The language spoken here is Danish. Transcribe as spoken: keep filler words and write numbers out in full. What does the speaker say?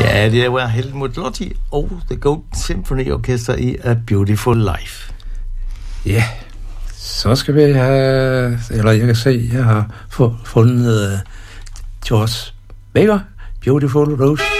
Ja, det var Helmut Lotti og The Golden Symphony Orchestra i A Beautiful Life. Ja, så skal vi have, eller jeg kan se, jeg har fundet uh, George Baker, Beautiful Rose.